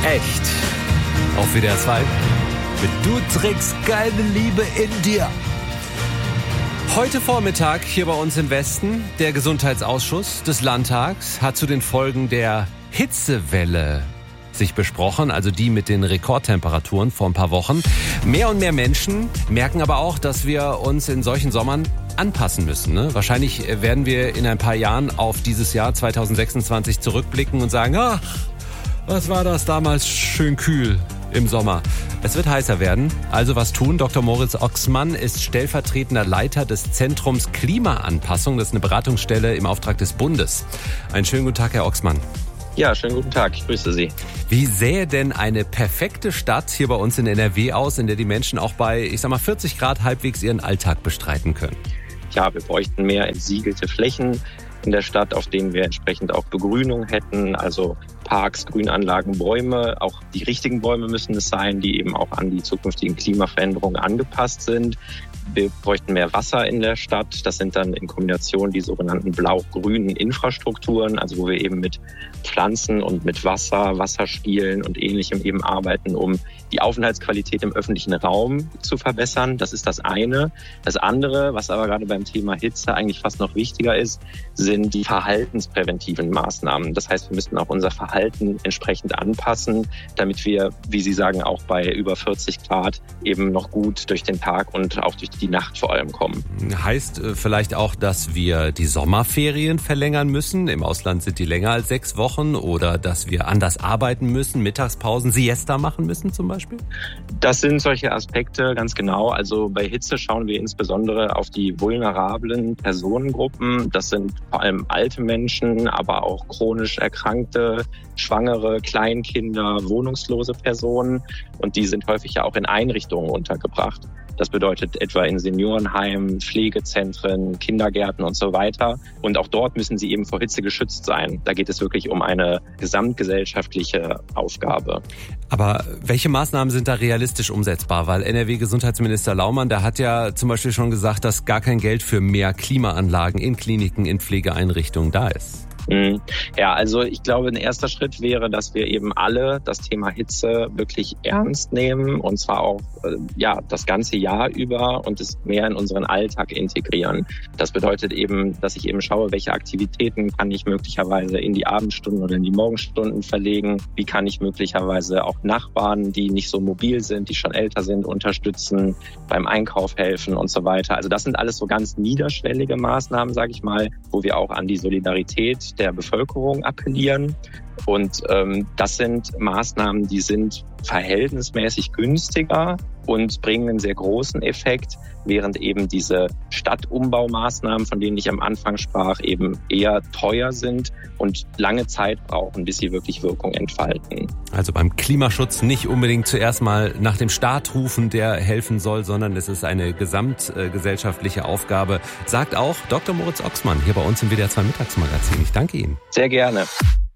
echt. Auf WDR 2 mit Du trägst keine Liebe in dir. Heute Vormittag hier bei uns im Westen, der Gesundheitsausschuss des Landtags hat zu den Folgen der Hitzewelle sich besprochen, also die mit den Rekordtemperaturen vor ein paar Wochen. Mehr und mehr Menschen merken aber auch, dass wir uns in solchen Sommern anpassen müssen. Ne? Wahrscheinlich werden wir in ein paar Jahren auf dieses Jahr 2026 zurückblicken und sagen, ach, was war das damals schön kühl im Sommer. Es wird heißer werden, also was tun? Dr. Moritz Oxmann ist stellvertretender Leiter des Zentrums Klimaanpassung. Das ist eine Beratungsstelle im Auftrag des Bundes. Einen schönen guten Tag, Herr Oxmann. Ja, schönen guten Tag, ich grüße Sie. Wie sähe denn eine perfekte Stadt hier bei uns in NRW aus, in der die Menschen auch bei, 40 Grad halbwegs ihren Alltag bestreiten können? Ja, wir bräuchten mehr entsiegelte Flächen in der Stadt, auf denen wir entsprechend auch Begrünung hätten, also Parks, Grünanlagen, Bäume. Auch die richtigen Bäume müssen es sein, die eben auch an die zukünftigen Klimaveränderungen angepasst sind. Wir bräuchten mehr Wasser in der Stadt. Das sind dann in Kombination die sogenannten blau-grünen Infrastrukturen, also wo wir eben mit Pflanzen und mit Wasser, Wasserspielen und Ähnlichem eben arbeiten, um die Aufenthaltsqualität im öffentlichen Raum zu verbessern. Das ist das eine. Das andere, was aber gerade beim Thema Hitze eigentlich fast noch wichtiger ist, sind die verhaltenspräventiven Maßnahmen. Das heißt, wir müssten auch unser Verhalten entsprechend anpassen, damit wir, wie Sie sagen, auch bei über 40 Grad eben noch gut durch den Tag und auch durch die Nacht vor allem kommen. Heißt vielleicht auch, dass wir die Sommerferien verlängern müssen? Im Ausland sind die länger als 6 Wochen, oder dass wir anders arbeiten müssen, Mittagspausen, Siesta machen müssen zum Beispiel? Das sind solche Aspekte, ganz genau. Also bei Hitze schauen wir insbesondere auf die vulnerablen Personengruppen. Das sind vor allem alte Menschen, aber auch chronisch Erkrankte, Schwangere, Kleinkinder, wohnungslose Personen. Und die sind häufig ja auch in Einrichtungen untergebracht. Das bedeutet etwa in Seniorenheimen, Pflegezentren, Kindergärten und so weiter. Und auch dort müssen sie eben vor Hitze geschützt sein. Da geht es wirklich um eine gesamtgesellschaftliche Aufgabe. Aber welche Maßnahmen sind da realistisch umsetzbar? Weil NRW-Gesundheitsminister Laumann, der hat ja zum Beispiel schon gesagt, dass gar kein Geld für mehr Klimaanlagen in Kliniken, in Pflegeeinrichtungen da ist. Ja, also ich glaube, ein erster Schritt wäre, dass wir eben alle das Thema Hitze wirklich ernst nehmen, und zwar auch das ganze Jahr über, und es mehr in unseren Alltag integrieren. Das bedeutet eben, dass ich eben schaue, welche Aktivitäten kann ich möglicherweise in die Abendstunden oder in die Morgenstunden verlegen. Wie kann ich möglicherweise auch Nachbarn, die nicht so mobil sind, die schon älter sind, unterstützen, beim Einkauf helfen und so weiter. Also das sind alles so ganz niederschwellige Maßnahmen, sage ich mal, wo wir auch an die Solidarität der Bevölkerung appellieren. Und das sind Maßnahmen, die sind verhältnismäßig günstiger und bringen einen sehr großen Effekt, während eben diese Stadtumbaumaßnahmen, von denen ich am Anfang sprach, eben eher teuer sind und lange Zeit brauchen, bis sie wirklich Wirkung entfalten. Also beim Klimaschutz nicht unbedingt zuerst mal nach dem Staat rufen, der helfen soll, sondern es ist eine gesamtgesellschaftliche Aufgabe, sagt auch Dr. Moritz Oxmann hier bei uns im WDR 2 Mittagsmagazin. Ich danke Ihnen. Sehr gerne.